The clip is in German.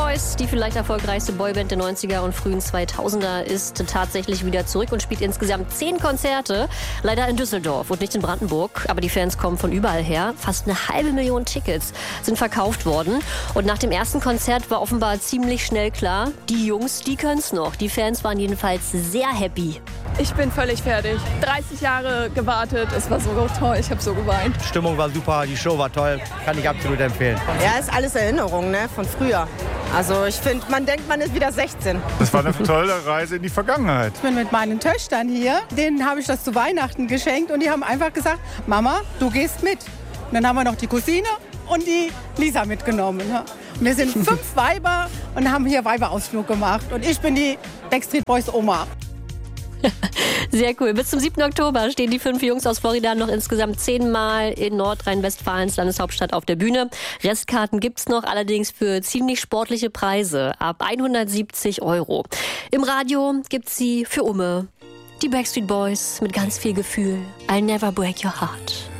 Boys, die vielleicht erfolgreichste Boyband der 90er und frühen 2000er, ist tatsächlich wieder zurück und spielt insgesamt 10 Konzerte. Leider in Düsseldorf und nicht in Brandenburg. Aber die Fans kommen von überall her. Fast 500.000 Tickets sind verkauft worden. Und nach dem ersten Konzert war offenbar ziemlich schnell klar, die Jungs, die können's noch. Die Fans waren jedenfalls sehr happy. Ich bin völlig fertig. 30 Jahre gewartet. Es war so toll. Ich habe so geweint. Die Stimmung war super, die Show war toll. Kann ich absolut empfehlen. Ja, ist alles Erinnerung, ne, von früher. Also ich finde, man denkt, man ist wieder 16. Das war eine tolle Reise in die Vergangenheit. Ich bin mit meinen Töchtern hier. Denen habe ich das zu Weihnachten geschenkt. Und die haben einfach gesagt, Mama, du gehst mit. Und dann haben wir noch die Cousine und die Lisa mitgenommen. Ne? Wir sind 5 Weiber und haben hier Weiberausflug gemacht. Und ich bin die Backstreet Boys Oma. Sehr cool. Bis zum 7. Oktober stehen die 5 Jungs aus Florida noch insgesamt 10 Mal in Nordrhein-Westfalens Landeshauptstadt auf der Bühne. Restkarten gibt's noch, allerdings für ziemlich sportliche Preise, ab 170 €. Im Radio gibt's sie für Umme. Die Backstreet Boys mit ganz viel Gefühl. I'll never break your heart.